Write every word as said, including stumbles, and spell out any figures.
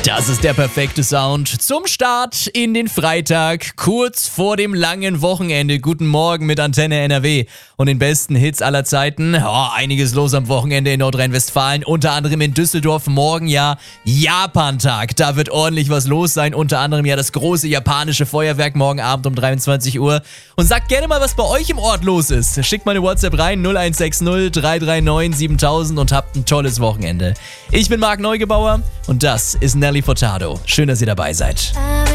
Das ist der perfekte Sound zum Start in den Freitag, kurz vor dem langen Wochenende. Guten Morgen mit Antenne N R W und den besten Hits aller Zeiten. Oh, einiges los am Wochenende in Nordrhein-Westfalen, unter anderem in Düsseldorf. Morgen ja Japantag, da wird ordentlich was los sein. Unter anderem ja das große japanische Feuerwerk morgen Abend um dreiundzwanzig Uhr. Und sagt gerne mal, was bei euch im Ort los ist. Schickt mal eine WhatsApp rein, null eins sechs null drei drei neun siebentausend und habt ein tolles Wochenende. Ich bin Marc Neugebauer und das ist Nelly Furtado. Schön, dass ihr dabei seid.